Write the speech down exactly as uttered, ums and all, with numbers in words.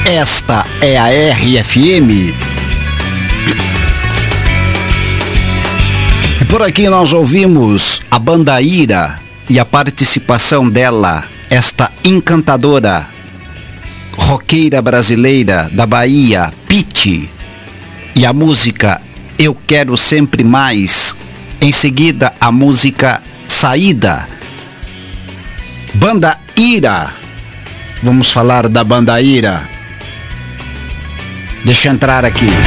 Esta é a R F M. Por aqui nós ouvimos a banda Ira e a participação dela, esta encantadora roqueira brasileira da Bahia, Pitty, e a música Eu Quero Sempre Mais. Em seguida, a música Saída. Banda Ira. Vamos falar da banda Ira. Deixa eu entrar aqui.